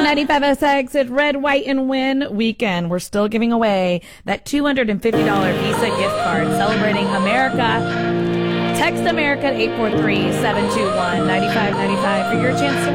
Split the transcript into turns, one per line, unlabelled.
9506 at Red, White, and Win weekend. We're still giving away that $250 Visa gift card celebrating America. Text America at 843-721-9595 for your chance to